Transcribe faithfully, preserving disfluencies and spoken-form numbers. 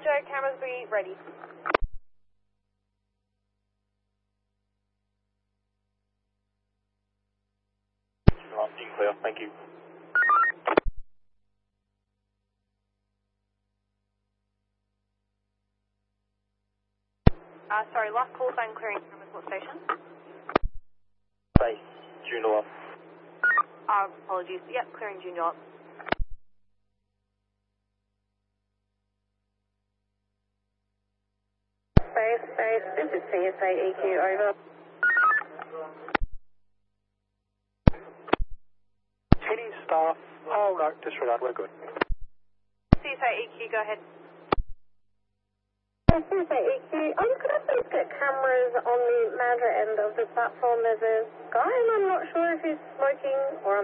Roger, cameras be ready. Team clear, thank you. Uh, sorry, last call sign clearing cameras, what station? Base, Juno up. Uh, apologies. Yep, clearing Junior up. Space, space, this is C S A E Q, over. Any staff? Oh no, disregard, we're good. C S A E Q, go ahead. C S A E Q, um, could I please get cameras on the manager end of the platform? There's a guy and I'm not sure if he's smoking or